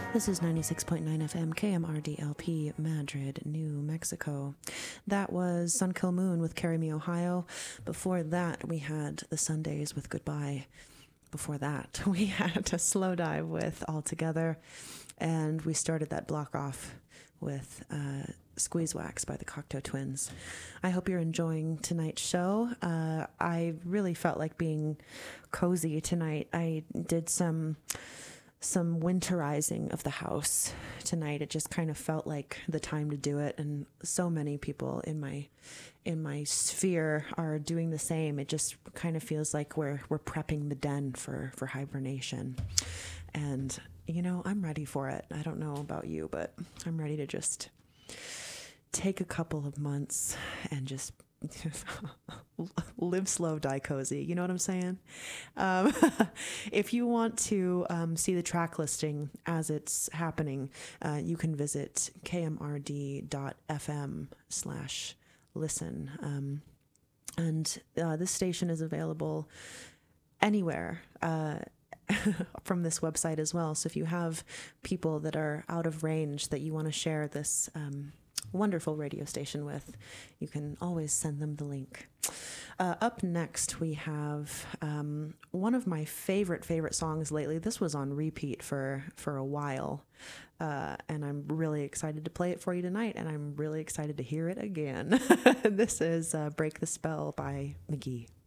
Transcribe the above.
This is 96.9 FM KMRDLP, Madrid, New Mexico. That was Sun Kill Moon with Carry Me Ohio. Before that, we had The Sundays with Goodbye. Before that, we had a Slow Dive with All Together. And we started that block off with Squeeze Wax by the Cocteau Twins. I hope you're enjoying tonight's show. I really felt like being cozy tonight. I did some winterizing of the house tonight. It just kind of felt like the time to do it, and so many people in my sphere are doing the same. It just kind of feels like we're prepping the den for hibernation, and you know, I'm ready for it. I don't know about you, but I'm ready to just take a couple of months and just live slow, die cozy. You know what I'm saying? If you want to see the track listing as it's happening, you can visit kmrd.fm/listen. And this station is available anywhere from this website as well. So if you have people that are out of range that you want to share this wonderful radio station with, you can always send them the link. Up next, we have one of my favorite songs lately. This was on repeat for a while, and I'm really excited to play it for you tonight, and I'm really excited to hear it again. This is Break the Spell by McGee.